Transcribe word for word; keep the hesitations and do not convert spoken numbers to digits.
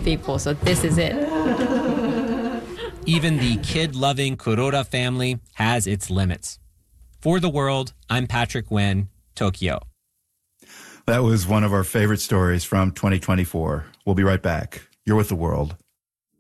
people, so this is it. Even the kid-loving Kuroda family has its limits. For The World, I'm Patrick Nguyen, Tokyo. That was one of our favorite stories from twenty twenty-four. We'll be right back. You're with The World.